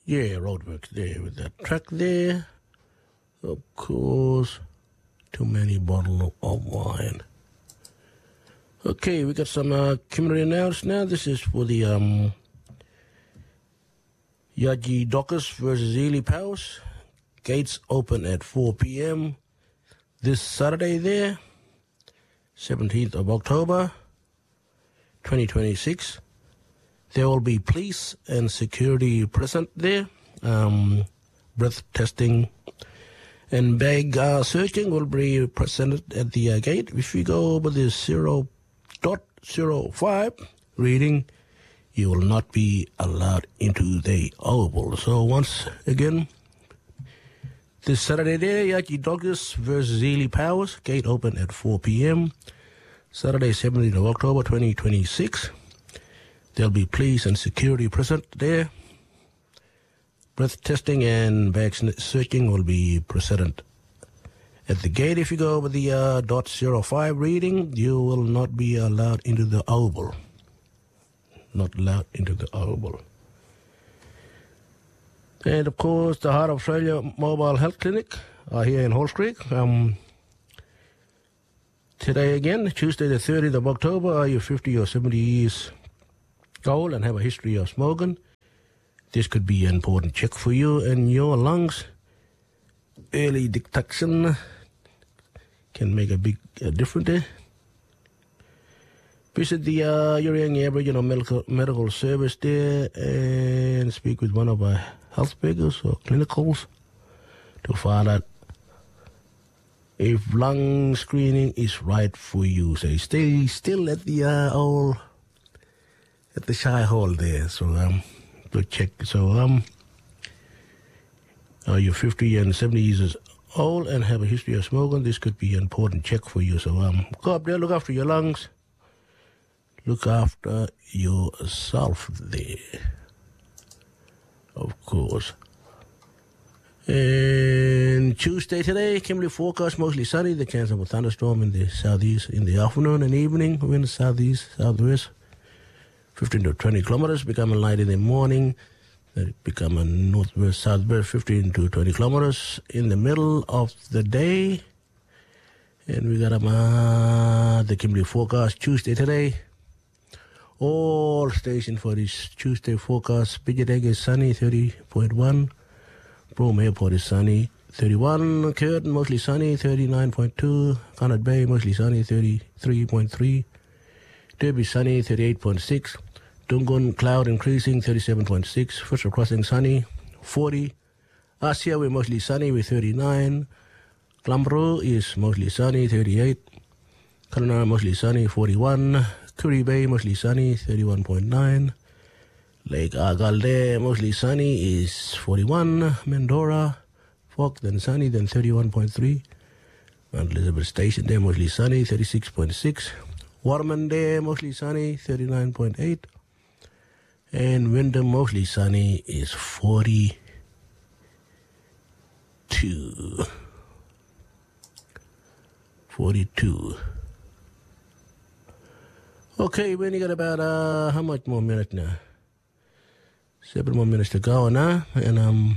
Yeah, roadwork there with that track there. Of course, too many bottles of wine. Okay, we got some community announcements now. This is for the Yaji Dockers versus Ely Powers. Gates open at 4 p.m. this Saturday there, 17th of October, 2026. There will be police and security present there. Breath testing and bag searching will be presented at the gate. If you go over the 0.05 reading, you will not be allowed into the oval. So once again, this Saturday there, Yaji Dockers versus Ely Powers. Gate open at 4 p.m. Saturday, 17th of October, 2026. There'll be police and security present there. Breath testing and bag searching will be presented at the gate. If you go over the .05 reading, you will not be allowed into the oval. Not allowed into the oval. And of course, the Heart of Australia Mobile Health Clinic here in Halls Creek. Today again, Tuesday the 30th of October, are you 50 or 70 years old and have a history of smoking? This could be an important check for you and your lungs. Early detection can make a big difference there. Visit the Uriang Aboriginal Medical Service there and speak with one of our health workers or clinicals to find out if lung screening is right for you. So stay still at the at the Shy Hall there. So to check. So are you 50 and 70 years old and have a history of smoking? This could be an important check for you. So go up there, look after your lungs. Look after yourself there, of course. And Tuesday today, Kimberley forecast mostly sunny. The chance of a thunderstorm in the southeast in the afternoon and evening. Wind southeast, southwest, 15 to 20 kilometers. Becoming light in the morning. Then become a northwest, southwest, 15 to 20 kilometers in the middle of the day. And we got the Kimberley forecast Tuesday today. All stations for this Tuesday forecast. Bridget Egg is sunny, 30.1. Broome Airport is sunny, 31. Curtin, mostly sunny, 39.2. Conrad Bay, mostly sunny, 33.3. Derby, sunny, 38.6. Dungun, cloud increasing, 37.6. Fisher Crossing, sunny, 40. Asia, we're mostly sunny with 39. Glambro is mostly sunny, 38. Kununurra, mostly sunny, 41. Curry Bay, mostly sunny, 31.9. Lake Argyle, mostly sunny, is 41. Mandora, fog, then sunny, then 31.3. Mount Elizabeth Station there, mostly sunny, 36.6. Waterman there, mostly sunny, 39.8. And Wyndham, mostly sunny, is 42. 42. Okay, we only got about, how much more minutes now? 7 more minutes to go now, and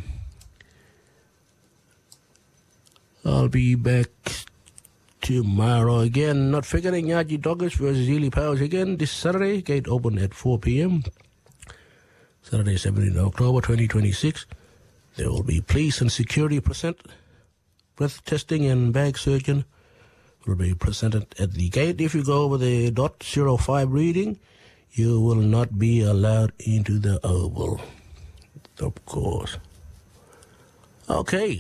I'll be back tomorrow again. Not forgetting Yaji Dockers versus Ely Powers again this Saturday. Gate open at 4 p.m. Saturday, 17th October 2026. There will be police and security present. Breath testing and bag searching will be presented at the gate. If you go over the .05 reading, you will not be allowed into the oval, of course. Okay.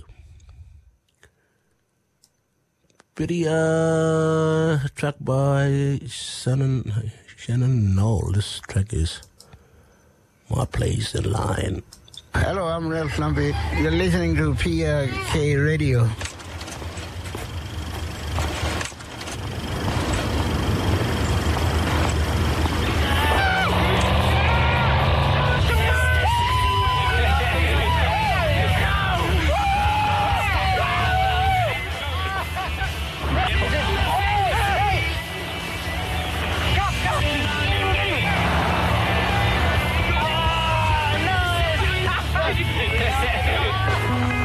Pretty track by Shannon Knoll. This track is My Place in Line. Hello, I'm Ralph Slumpy. You're listening to PRK Radio. Bye.